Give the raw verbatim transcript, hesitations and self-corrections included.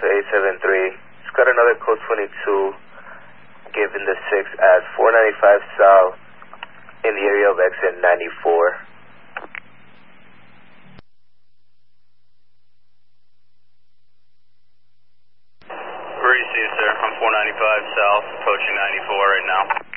Delta eight seven three. It's got another code twenty-two, given the six at four ninety-five South in the area of exit ninety-four. Where you see, sir? I'm four ninety-five South, approaching ninety-four right now.